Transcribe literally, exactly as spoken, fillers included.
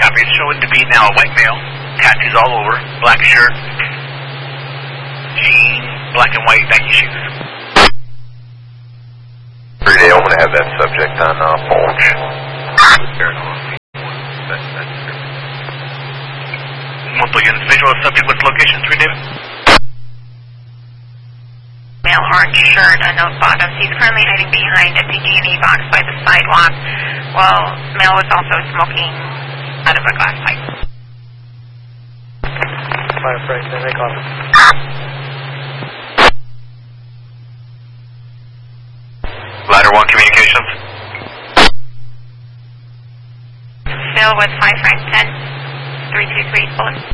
Copy. It's showing to be now a white male. Tattoos all over. Black shirt. Jeans. Black and white Nike shoes. three day, I'm going to have that subject on uh, phone. Multiple units. Visual subject. What's location? three, David? Male orange shirt, a note bottom. He's currently hiding behind a P G and E box by the sidewalk. Well, male was also smoking out of a glass pipe. Fire break, then they call it. Ladder one communications. Phil with five five ten, three two three, bullet.